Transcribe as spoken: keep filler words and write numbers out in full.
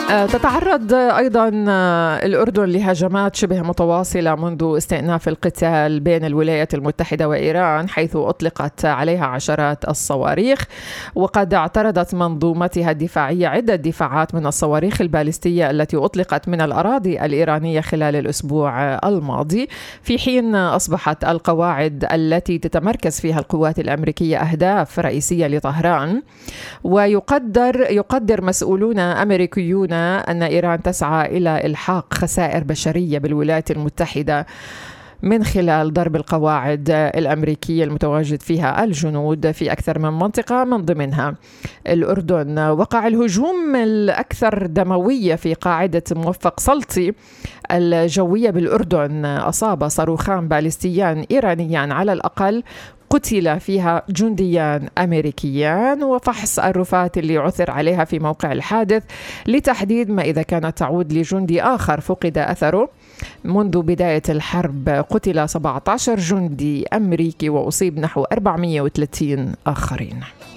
تتعرض أيضا الأردن لهجمات شبه متواصلة منذ استئناف القتال بين الولايات المتحدة وإيران، حيث أطلقت عليها عشرات الصواريخ، وقد اعترضت منظومتها الدفاعية عدة دفاعات من الصواريخ البالستية التي أطلقت من الأراضي الإيرانية خلال الأسبوع الماضي، في حين أصبحت القواعد التي تتمركز فيها القوات الأمريكية أهداف رئيسية لطهران. ويقدر يقدر مسؤولون أمريكيون أن إيران تسعى إلى إلحاق خسائر بشرية بالولايات المتحدة من خلال ضرب القواعد الأمريكية المتواجد فيها الجنود في أكثر من منطقة من ضمنها الأردن. وقع الهجوم الأكثر دموية في قاعدة موفق سلطي الجوية بالأردن، أصاب صاروخان باليستيان إيرانيان على الأقل قتل فيها جنديان أمريكيان، وفحص الرفات اللي عثر عليها في موقع الحادث لتحديد ما إذا كانت تعود لجندي آخر فقد أثره. منذ بداية الحرب قتل سبعة عشر جندي أمريكي وأصيب نحو أربعمئة وثلاثين آخرين.